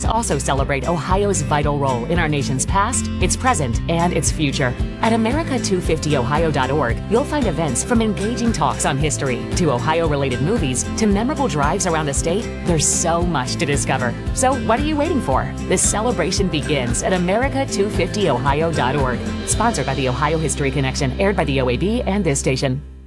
also celebrate Ohio's vital role in our nation's past, its present, and its future. At America250Ohio.org, you'll find events from engaging talks on history to Ohio-related movies to memorable drives around the state. There's so much to discover. So what are you waiting for? The celebration begins at America250Ohio.org. Sponsored by the Ohio History Connection, aired by the OAB and this station.